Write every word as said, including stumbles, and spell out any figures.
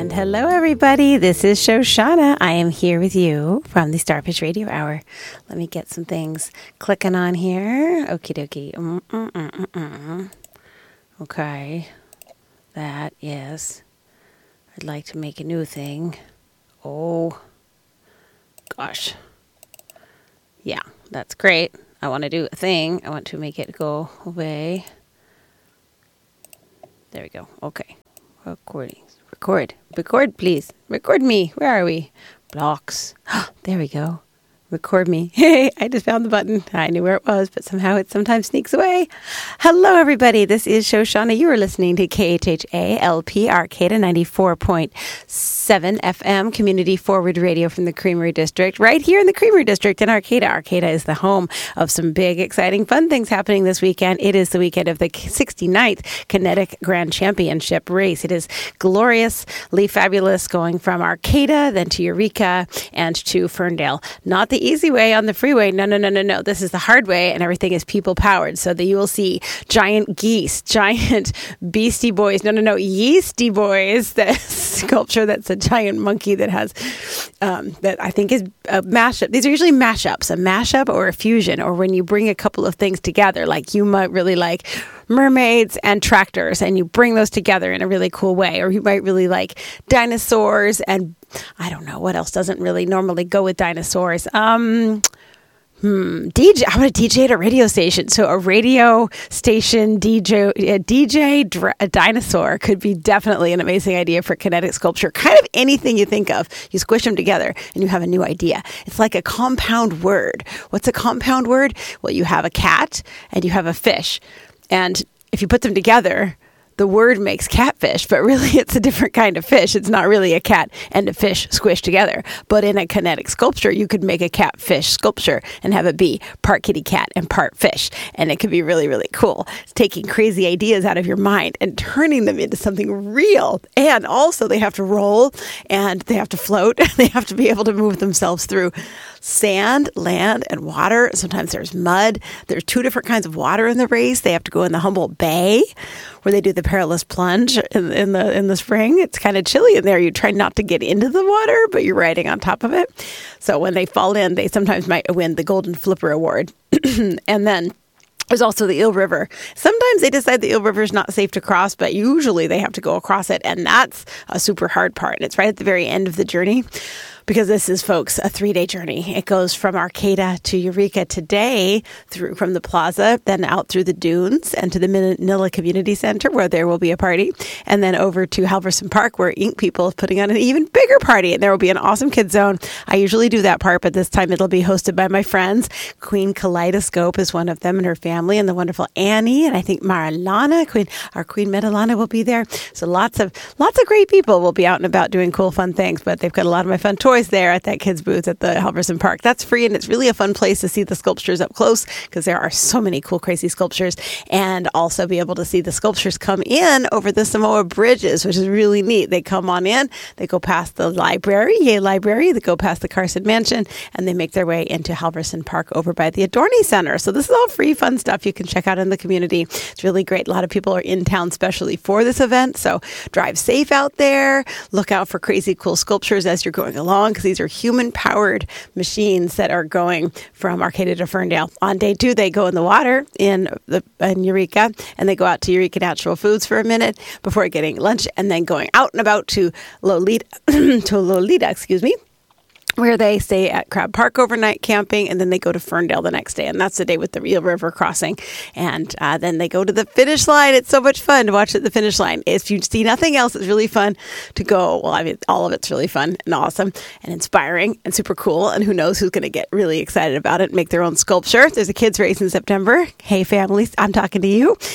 And hello, everybody. This is Shoshana. I am here with you from the Starfish Radio Hour. Let me get some things clicking on here. Okie dokie. Mm-mm-mm-mm-mm. Okay. That is. I'd like to make a new thing. Oh. Gosh. Yeah, that's great. I want to do a thing. I want to make it go away. There we go. Okay. Recording. Record. Record, please. Record me. Where are we? Blocks. There we go. Record me. Hey, I just found the button. I knew where it was, but somehow it sometimes sneaks away. Hello, everybody. This is Shoshana. You are listening to K H H A L P Arcata ninety-four point seven F M, Community Forward Radio from the Creamery District, right here in the Creamery District in Arcata. Arcata is the home of some big, exciting, fun things happening this weekend. It is the weekend of the sixty-ninth Kinetic Grand Championship race. It is gloriously fabulous, going from Arcata, then to Eureka, and to Ferndale. Not the easy way on the freeway. No, no, no, no, no. This is the hard way, and everything is people powered. So that you will see giant geese, giant Beastie Boys. No, no, no, Yeasty Boys. That sculpture that's a giant monkey that has um, that I think is a mashup. These are usually mashups, a mashup or a fusion, or when you bring a couple of things together. Like you might really like mermaids and tractors, and you bring those together in a really cool way, or you might really like dinosaurs and I don't know what else doesn't really normally go with dinosaurs. Um, hmm, D J. I want to D J at a radio station. So a radio station D J, a D J dr- a dinosaur could be definitely an amazing idea for kinetic sculpture. Kind of anything you think of, you squish them together and you have a new idea. It's like a compound word. What's a compound word? Well, you have a cat and you have a fish, and if you put them together, the word makes catfish, but really it's a different kind of fish. It's not really a cat and a fish squished together. But in a kinetic sculpture, you could make a catfish sculpture and have it be part kitty cat and part fish. And it could be really, really cool. It's taking crazy ideas out of your mind and turning them into something real. And also they have to roll and they have to float. They have to be able to move themselves through sand, land, and water. Sometimes there's mud. There's two different kinds of water in the race. They have to go in the Humboldt Bay, where they do the perilous plunge in, in the in the spring. It's kind of chilly in there. You try not to get into the water, but you're riding on top of it. So when they fall in, they sometimes might win the Golden Flipper Award. And then there's also the Eel River. Sometimes they decide the Eel River is not safe to cross, but usually they have to go across it, and that's a super hard part. It's right at the very end of the journey. Because this is, folks, a three-day journey. It goes from Arcata to Eureka today, through from the plaza, then out through the dunes and to the Manila Community Center, where there will be a party, and then over to Halverson Park, where Ink People is putting on an even bigger party, and there will be an awesome kids zone. I usually do that part, but this time it'll be hosted by my friends. Queen Kaleidoscope is one of them and her family, and the wonderful Annie, and I think Marilana, Queen, our Queen Metalana will be there. So lots of lots of great people will be out and about doing cool, fun things, but they've got a lot of my fun toys there at that kids booth at the Halverson Park. That's free, and it's really a fun place to see the sculptures up close, because there are so many cool, crazy sculptures, and also be able to see the sculptures come in over the Samoa bridges, which is really neat. They come on in, they go past the library, Yale Library, they go past the Carson Mansion, and they make their way into Halverson Park over by the Adorni Center. So this is all free, fun stuff you can check out in the community. It's really great. A lot of people are in town specially for this event, so drive safe out there. Look out for crazy, cool sculptures as you're going along, because these are human-powered machines that are going from Arcata to Ferndale. On day two, they go in the water in the in Eureka, and they go out to Eureka Natural Foods for a minute before getting lunch, and then going out and about to Lolita, to Lolita, excuse me, where they stay at Crab Park overnight camping, and then they go to Ferndale the next day, and that's the day with the Eel River crossing. And uh, then they go to the finish line. It's so much fun to watch at the finish line. If you see nothing else, it's really fun to go. Well, I mean, all of it's really fun and awesome and inspiring and super cool, and who knows who's going to get really excited about it and make their own sculpture. There's a kids race in September. Hey, families, I'm talking to you.